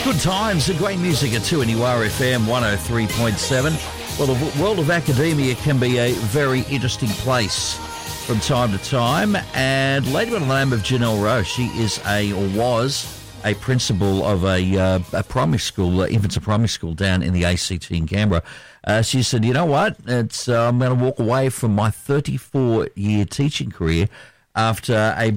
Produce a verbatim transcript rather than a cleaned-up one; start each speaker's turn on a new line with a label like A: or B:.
A: Good times and great music at two N U R F M one oh three point seven. Well, the world of academia can be a very interesting place from time to time. And a lady by the name of Janelle Rowe, she is a, or was, a principal of a, uh, a primary school, uh, infants and primary school down in the A C T in Canberra. Uh, she said, you know what, it's, uh, I'm going to walk away from my thirty-four year teaching career after a